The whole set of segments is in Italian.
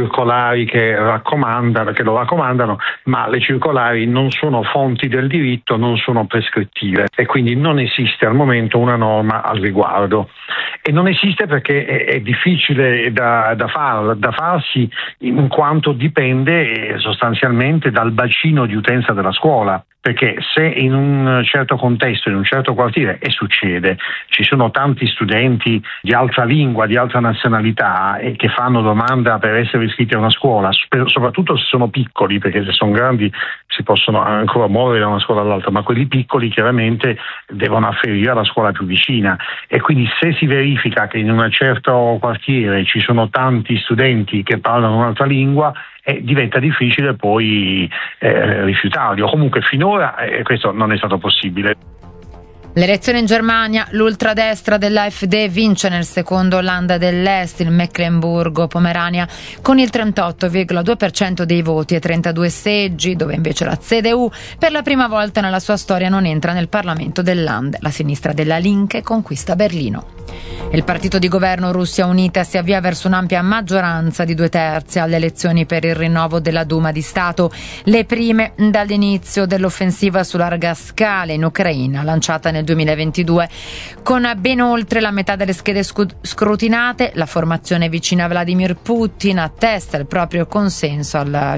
circolari che lo raccomandano, ma le circolari non sono fonti del diritto, non sono prescrittive e quindi non esiste al momento una norma al riguardo. E non esiste perché è difficile da farsi, in quanto dipende sostanzialmente dal bacino di utenza della scuola. Perché se in un certo contesto, in un certo quartiere, e succede, ci sono tanti studenti di altra lingua, di altra nazionalità e che fanno domanda per essere iscritti a una scuola, soprattutto se sono piccoli, perché se sono grandi si possono ancora muovere da una scuola all'altra, ma quelli piccoli chiaramente devono afferire alla scuola più vicina, e quindi se si verifica che in un certo quartiere ci sono tanti studenti che parlano un'altra lingua, diventa difficile poi rifiutarli, o comunque finora questo non è stato possibile. L'elezione in Germania, l'ultradestra dell'AfD vince nel secondo Land dell'Est, il Mecklenburgo-Pomerania, con il 38,2% dei voti e 32 seggi, dove invece la CDU per la prima volta nella sua storia non entra nel Parlamento del Land. La sinistra della Linke conquista Berlino. Il partito di governo Russia Unita si avvia verso un'ampia maggioranza di 2/3 alle elezioni per il rinnovo della Duma di Stato, le prime dall'inizio dell'offensiva su larga scala in Ucraina, lanciata nel 2022. Con ben oltre la metà delle schede scrutinate, la formazione vicina a Vladimir Putin attesta il proprio consenso al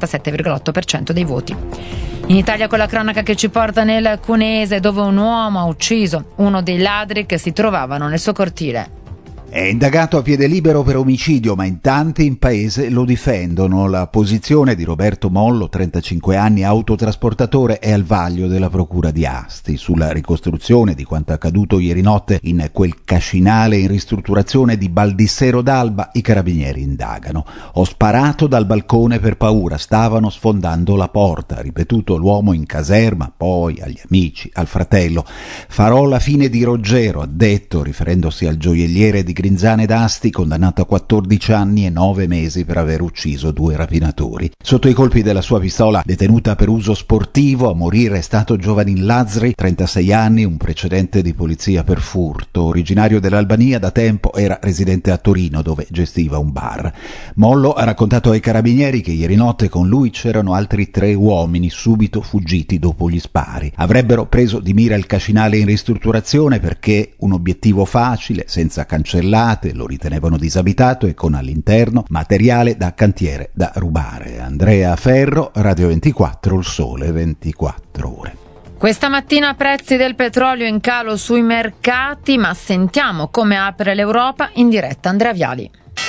57,8% dei voti. In Italia, con la cronaca che ci porta nel Cuneese, dove un uomo ha ucciso uno dei ladri che si trovavano nel suo cortile. È indagato a piede libero per omicidio, ma in tanti in paese lo difendono. La posizione di Roberto Mollo, 35 anni, autotrasportatore, è al vaglio della procura di Asti. Sulla ricostruzione di quanto accaduto ieri notte in quel cascinale in ristrutturazione di Baldissero d'Alba, i carabinieri indagano. Ho sparato dal balcone per paura, stavano sfondando la porta, ha ripetuto l'uomo in caserma, poi agli amici, al fratello. Farò la fine di Roggero, ha detto, riferendosi al gioielliere di Grinzane d'Asti, condannato a 14 anni e 9 mesi per aver ucciso 2 rapinatori. Sotto i colpi della sua pistola, detenuta per uso sportivo, a morire è stato Giovanin Lazzri, 36 anni, un precedente di polizia per furto. Originario dell'Albania, da tempo era residente a Torino, dove gestiva un bar. Mollo ha raccontato ai carabinieri che ieri notte con lui c'erano altri 3 uomini, subito fuggiti dopo gli spari. Avrebbero preso di mira il cascinale in ristrutturazione perché un obiettivo facile, senza cancellate, lo ritenevano disabitato e con all'interno materiale da cantiere da rubare. Andrea Ferro, Radio 24, Il Sole 24 Ore. Questa mattina prezzi del petrolio in calo sui mercati, ma sentiamo come apre l'Europa in diretta Andrea Viali.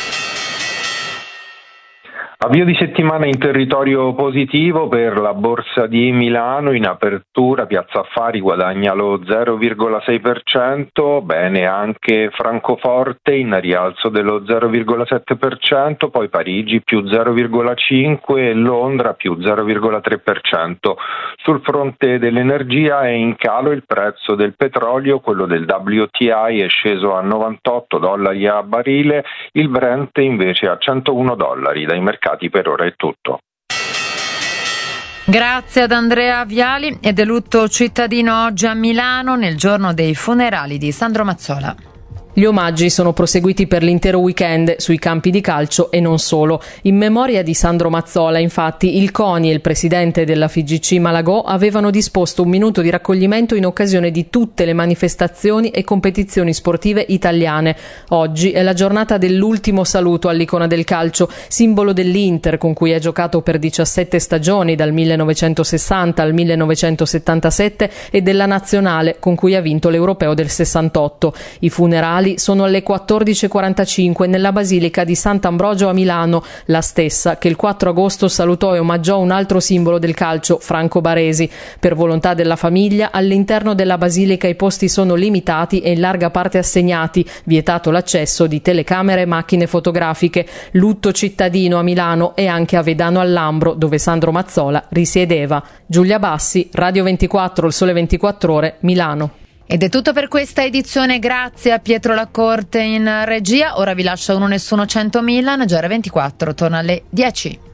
Avvio di settimana in territorio positivo per la Borsa di Milano. In apertura Piazza Affari guadagna lo 0,6%, bene anche Francoforte in rialzo dello 0,7%, poi Parigi più 0,5% e Londra più 0,3%. Sul fronte dell'energia è in calo il prezzo del petrolio, quello del WTI è sceso a $98 a barile, il Brent invece a $101. Dai mercati per ora è tutto. Grazie ad Andrea Viali. Ed è lutto cittadino oggi a Milano nel giorno dei funerali di Sandro Mazzola. Gli omaggi sono proseguiti per l'intero weekend sui campi di calcio e non solo. In memoria di Sandro Mazzola, infatti, il CONI e il presidente della FIGC Malagò avevano disposto un minuto di raccoglimento in occasione di tutte le manifestazioni e competizioni sportive italiane. Oggi è la giornata dell'ultimo saluto all'icona del calcio, simbolo dell'Inter, con cui ha giocato per 17 stagioni dal 1960 al 1977, e della Nazionale, con cui ha vinto l'Europeo del 68. I funerali sono alle 14:45 nella Basilica di Sant'Ambrogio a Milano, la stessa che il 4 agosto salutò e omaggiò un altro simbolo del calcio, Franco Baresi. Per volontà della famiglia, all'interno della Basilica i posti sono limitati e in larga parte assegnati, vietato l'accesso di telecamere e macchine fotografiche. Lutto cittadino a Milano e anche a Vedano al Lambro, dove Sandro Mazzola risiedeva. Giulia Bassi, Radio 24, Il Sole 24 Ore, Milano. Ed è tutto per questa edizione, grazie a Pietro Lacorte in regia. Ora vi lascio Uno Nessuno 100 Milan, Gera 24 torna alle 10.